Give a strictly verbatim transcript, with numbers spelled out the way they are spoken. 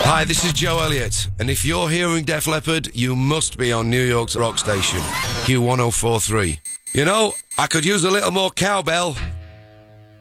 Hi, this is Joe Elliott, and if you're hearing Def Leppard, you must be on New York's rock station, Q one oh four three. You know, I could use a little more cowbell.